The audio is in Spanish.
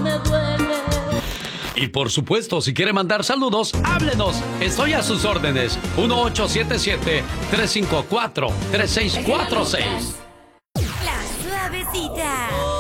me duele. Y por supuesto, si quiere mandar saludos, háblenos. Estoy a sus órdenes. 1877-354-3646. La Suavecita.